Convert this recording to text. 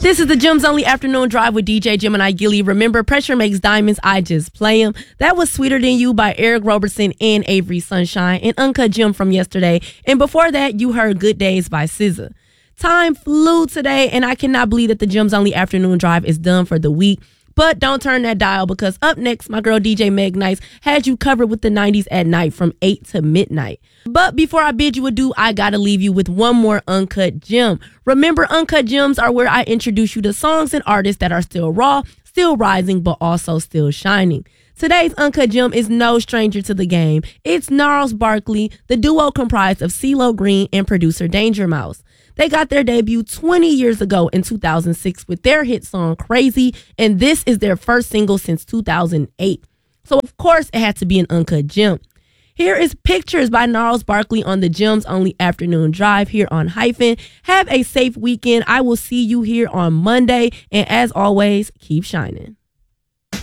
This is the Gems Only Afternoon Drive with DJ Gemini Gilly. Remember, pressure makes diamonds, I just play them. That was Sweeter Than You by Eric Roberson and Avery Sunshine, and Uncut Gem from yesterday. And before that, you heard Good Days by SZA. Time flew today, and I cannot believe that the Gems Only Afternoon Drive is done for the week. But don't turn that dial, because up next, my girl DJ Meg Nice has you covered with the 90s at night from 8 to midnight. But before I bid you adieu, I gotta leave you with one more Uncut Gem. Remember, Uncut Gems are where I introduce you to songs and artists that are still raw, still rising, but also still shining. Today's Uncut Gem is no stranger to the game. It's Gnarls Barkley, the duo comprised of CeeLo Green and producer Danger Mouse. They got their debut 20 years ago in 2006 with their hit song Crazy, and this is their first single since 2008. So of course it had to be an Uncut Gem. Here is Pictures by Gnarls Barkley on the Gems Only Afternoon Drive here on Hyphen. Have a safe weekend. I will see you here on Monday, and as always, keep shining.